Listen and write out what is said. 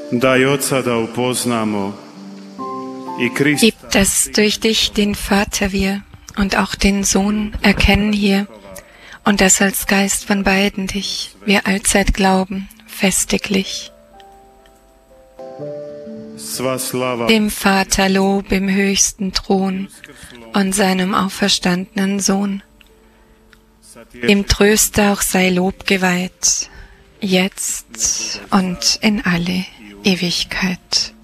Gib, dass durch dich den Vater wir und auch den Sohn erkennen hier und dass als Geist von beiden dich wir allzeit glauben, festiglich. Dem Vater Lob im höchsten Thron und seinem auferstandenen Sohn. Dem Tröster auch sei Lob geweiht, jetzt und in alle Ewigkeit.